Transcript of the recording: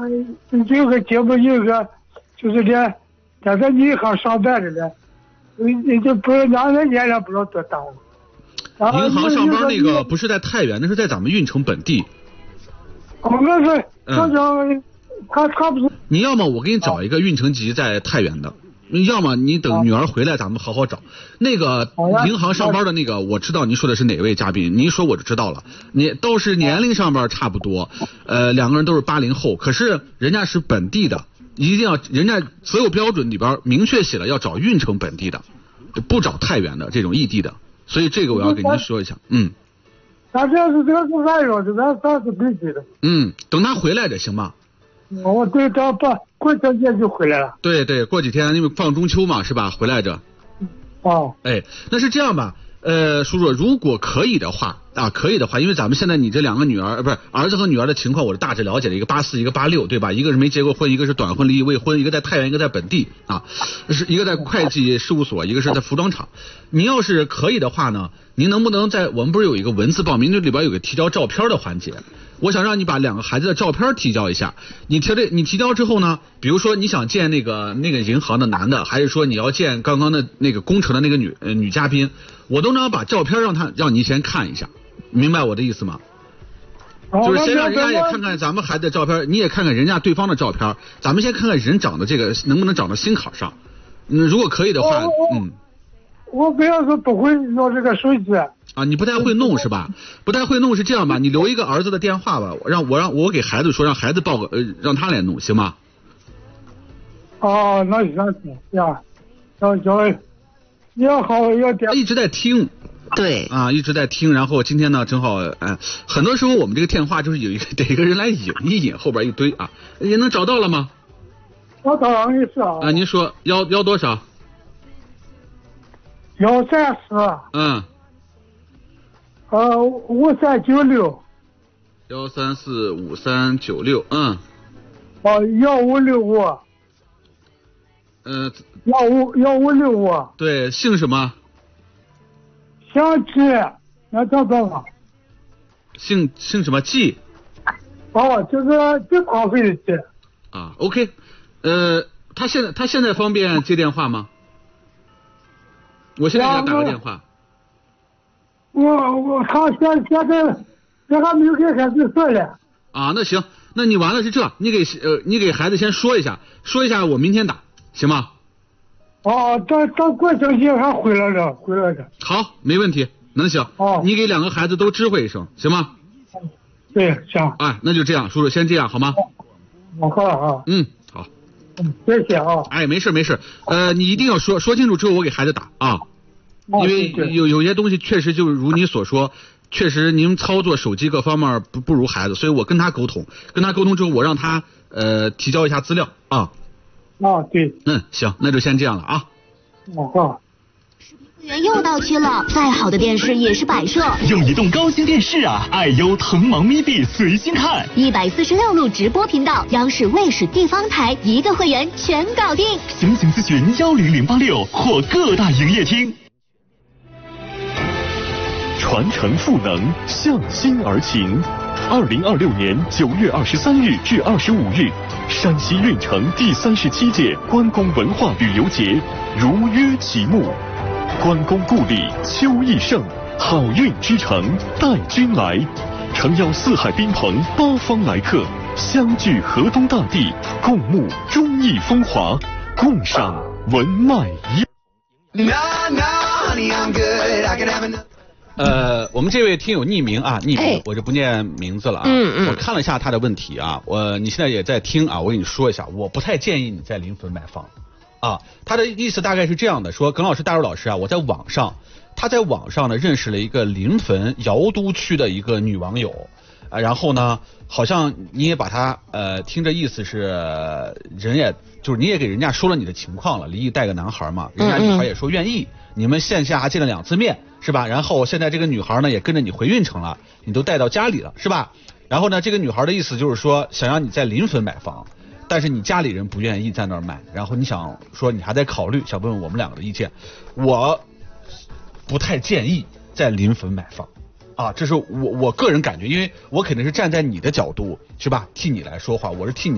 有个节目，有个就是在银行上班的呢，你就不知道2年了，不知道多耽误。 银行上班那个不是在太原，那是在咱们运城本地。 我是好像他不是。 你要么我给你找一个运城籍在太原的，要么你等女儿回来咱们好好找。那个银行上班的那个，我知道您说的是哪位嘉宾，您一说我就知道了。你都是年龄上边差不多，2个人都是80后，可是人家是本地的，一定要人家择偶标准里边明确写了要找运城本地的，不找太原的这种异地的。所以这个我要给您说一下， 他这是外人，咱是本地的。 等他回来的行吗？ 我对他过2天就回来了。 对，过几天因为放中秋嘛，是吧？回来着。那是这样吧？叔叔，如果可以的话，因为咱们现在你这2个女儿，不是儿子和女儿的情况，我是大致了解了，一个84，一个86，对吧？一个是没结过婚，一个是短婚离异未婚，一个在太原，一个在本地是一个在会计事务所，一个是在服装厂。您要是可以的话呢，您能不能我们不是有一个文字报名，这里边有个提交照片的环节？我想让你把2个孩子的照片提交一下。你提交之后呢，比如说你想见那个银行的男的，还是说你要见刚刚的那个工程的那个女嘉宾，我都能把照片让你先看一下，明白我的意思吗？就是先让人家也看看咱们孩子的照片，你也看看人家对方的照片，咱们先看看人长得这个能不能长到心坎上。如果可以的话， 我不要说不会用这个手机。 你不太会弄是吧？不太会弄是这样吧？你留一个儿子的电话吧，我给孩子说，让孩子让他来弄，行吗？ 那行呀，要好要点。 一直在听。 对一直在听，然后今天呢正好很多时候我们这个电话就是得一个人来引一引，后边一堆也能找到了吗？ 我找到你是您说要多少 ？134。5396。 1345396。 1565。1565。 对，姓什么？ 姓季，那叫什么？ 姓什么季？ 就是经常会的季。 OK，他现在方便接电话吗？我现在给他打个电话。他现在还没有给孩子说嘞。 那行，那你完了是这，你给孩子先说一下我明天打，行吗？ 咱过2天还回来着。 好，没问题，能行。你给2个孩子都知会一声，行吗？ 对，行。 那就这样，叔叔先这样好吗？ 好。 好。 谢谢没事。你一定要说清楚之后我给孩子打因为有些东西确实就是如你所说，确实您操作手机各方面不如孩子，所以我跟他沟通之后，我让他提交一下资料对。 行，那就先这样了好。 又到期了，再好的电视也是摆设。 用移动高清电视爱优腾芒咪币随心看 ，146路直播频道，央视、卫视、地方台一个会员全搞定。 详情咨询10086或各大营业厅。传承赋能，向心而行。2026年9月23日至25日，山西运城第37届关公文化旅游节如约启幕。关公故里秋意盛，好运之城带君来。诚邀四海宾朋8方来客，相聚河东大地，共慕忠义风华，共赏文脉我们这位听友匿名我就不念名字了我看了一下他的问题你现在也在听我跟你说一下，我不太建议你在临汾买房他的意思大概是这样的，说耿老师、大肉老师他在网上呢认识了一个临汾瑶都区的一个女网友然后呢好像你也把他听着意思是就是你也给人家说了你的情况了，离异带个男孩嘛，人家女孩也说愿意，你们线下还见了2次面是吧？然后现在这个女孩呢也跟着你回运城了，你都带到家里了是吧？然后呢这个女孩的意思就是说想让你在临汾买房，但是你家里人不愿意在那儿买，然后你想说你还在考虑，想问问我们2个的意见。我不太建议在临汾买房这是我个人感觉，因为我肯定是站在你的角度是吧，替你来说话，我是替你